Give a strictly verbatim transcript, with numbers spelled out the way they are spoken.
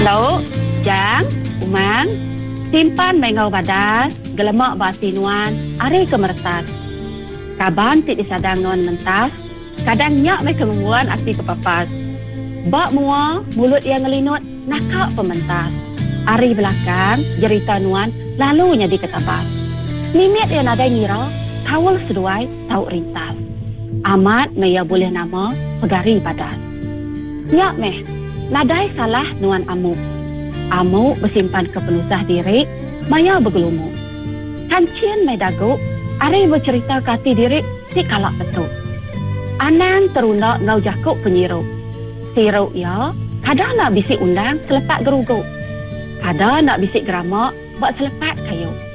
Lauk, jang, umang, simpan mengau badas, gelemak basinuan, ari kemertas. Kaban tik disadangon mentas, kadang nyak mai kemungguan aksi kepapas. Bak mua, mulut yang ngelinut, nakak pementas. Ari belakang, jerita nuan, lalunya diketabas. Nimit yang ada ngira, tawul seduai, tau rintas. Amat maya boleh nama, pegari badas. Nyak meh, nadai salah nuan amuk. Amuk bersimpan kepenusah diri, maya bergelumuk. Kancien mai daguk, ari bercerita kati diri, si kalak betul. Anang terunak ngau jakuk penyiruk. Siruk ya, kadang nak bisik undang selepak geruguk. Kadang nak bisik geramak, buat selepak kayu.